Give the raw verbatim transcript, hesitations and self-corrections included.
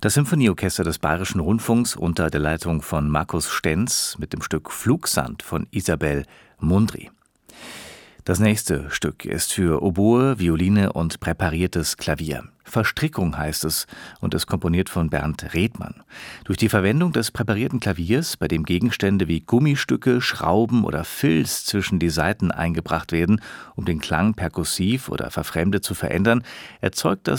Das Symphonieorchester des Bayerischen Rundfunks unter der Leitung von Markus Stenz mit dem Stück Flugsand von Isabelle Mundry. Das nächste Stück ist für Oboe, Violine und präpariertes Klavier. Verstrickung heißt es und ist komponiert von Bernd Redmann. Durch die Verwendung des präparierten Klaviers, bei dem Gegenstände wie Gummistücke, Schrauben oder Filz zwischen die Saiten eingebracht werden, um den Klang perkussiv oder verfremdet zu verändern, erzeugt das